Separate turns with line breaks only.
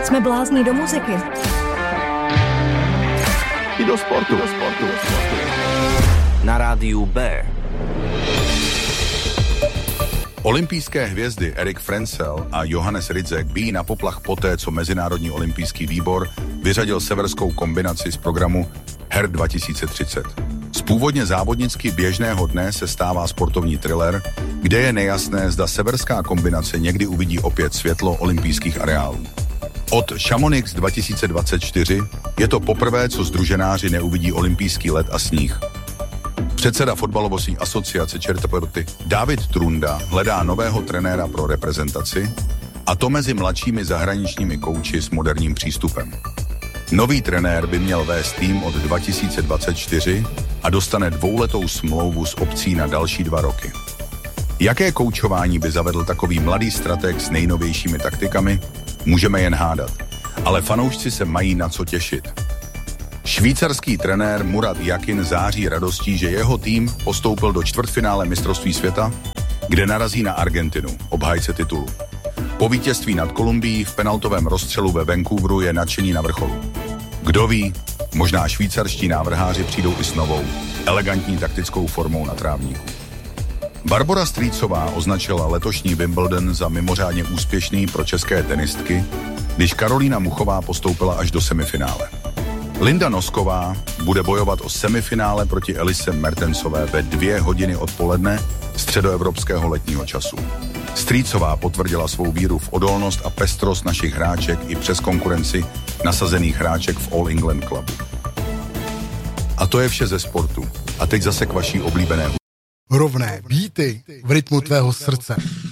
Jsme blázni do muziky.
I do sportu.
Na rádiu B.
Olympijské hvězdy Erik Frenzel a Johannes Rydzek bijí na poplach poté, co Mezinárodní olympijský výbor vyřadil severskou kombinaci z programu her 2030. Z původně závodnicky běžného dne se stává sportovní thriller, kde je nejasné, zda severská kombinace někdy uvidí opět světlo olympijských areálů. Od Chamonix 2024 je to poprvé, co sdruženáři neuvidí olympijský led a sníh. Předseda fotbalovostní asociace Čertoporty David Trunda hledá nového trenéra pro reprezentaci, a to mezi mladšími zahraničními kouči s moderním přístupem. Nový trenér by měl vést tým od 2024 a dostane 2letou smlouvu s opcí na další 2 roky. Jaké koučování by zavedl takový mladý strateg s nejnovějšími taktikami, můžeme jen hádat, ale fanoušci se mají na co těšit. Švýcarský trenér Murat Yakin září radostí, že jeho tým postoupil do čtvrtfinále mistrovství světa, kde narazí na Argentinu, obhájce titulu. Po vítězství nad Kolumbií v penaltovém rozstřelu ve Vancouveru je nadšení na vrcholu. Kdo ví, možná švýcarští návrháři přijdou i s novou, elegantní taktickou formou na trávníku. Barbora Strýcová označila letošní Wimbledon za mimořádně úspěšný pro české tenistky, když Karolína Muchová postoupila až do semifinále. Linda Nosková bude bojovat o semifinále proti Elise Mertensové ve 2 hodiny odpoledne středoevropského letního času. Strýcová potvrdila svou víru v odolnost a pestrost našich hráček i přes konkurenci nasazených hráček v All England Clubu. A to je vše ze sportu. A teď zase k vaší oblíbené
rovné beaty v rytmu tvého srdce.